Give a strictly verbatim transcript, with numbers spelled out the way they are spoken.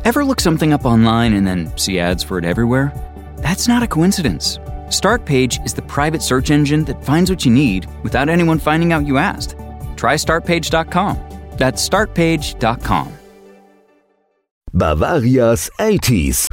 Ever look something up online and then see ads for it everywhere? That's not a coincidence. Startpage is the private search engine that finds what you need without anyone finding out you asked. Try start page dot com. That's start page dot com. Bavaria's eighties.